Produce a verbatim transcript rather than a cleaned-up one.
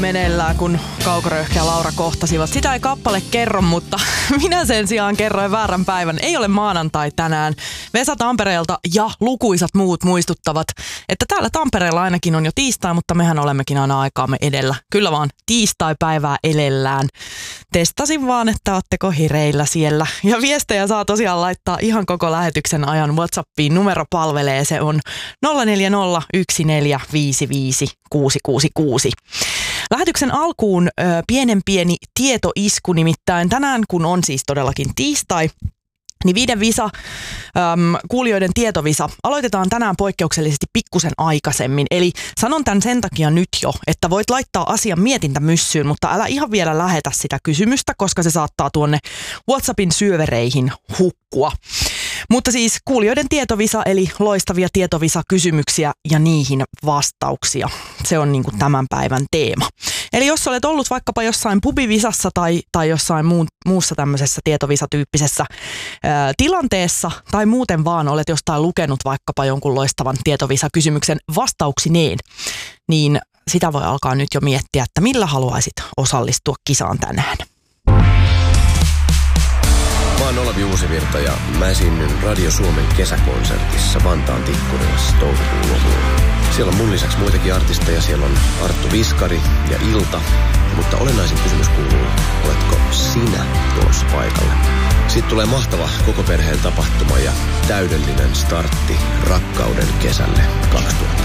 meneillään, kun Kaukoröyhkä ja Laura kohtasivat. Sitä ei kappale kerro, mutta minä sen sijaan kerroin väärän päivän. Ei ole maanantai tänään. Vesa Tampereelta ja lukuisat muut muistuttavat, että täällä Tampereella ainakin on jo tiistai, mutta mehän olemmekin aina aikaamme edellä. Kyllä vaan tiistai-päivää elellään. Testasin vaan, että ootteko hireillä siellä. Ja viestejä saa tosiaan laittaa ihan koko lähetyksen ajan WhatsAppiin. Numero palvelee, se on nolla neljä nolla yksi neljä viisi viisi kuusi kuusi kuusi. Lähetyksen alkuun ö, pienen pieni tietoisku, nimittäin tänään, kun on siis todellakin tiistai, niin Viiden Visa, äm, kuulijoiden tietovisa, aloitetaan tänään poikkeuksellisesti pikkusen aikaisemmin. Eli sanon tämän sen takia nyt jo, että voit laittaa asian mietintämyssyyn, mutta älä ihan vielä lähetä sitä kysymystä, koska se saattaa tuonne WhatsAppin syövereihin hukkua. Mutta siis kuulijoiden tietovisa, eli loistavia tietovisa-kysymyksiä ja niihin vastauksia. Se on niin kuin tämän päivän teema. Eli jos olet ollut vaikkapa jossain pubivisassa tai, tai jossain muu, muussa tämmöisessä tietovisatyyppisessä ää, tilanteessa tai muuten vaan olet jostain lukenut vaikkapa jonkun loistavan tietovisa-kysymyksen vastauksineen, niin sitä voi alkaa nyt jo miettiä, että millä haluaisit osallistua kisaan tänään. Mä oon Olavi Uusivirta ja mä esiinnyn Radio Suomen kesäkonsertissa Vantaan Tikkurilassa toukokuun lopulla. Siellä on mun lisäksi muitakin artisteja. Siellä on Arttu Viskari ja Ilta. Mutta olennaisin kysymys kuuluu, oletko sinä tulossa paikalle? Sitten tulee mahtava koko perheen tapahtuma ja täydellinen startti rakkauden kesälle kaksituhatta.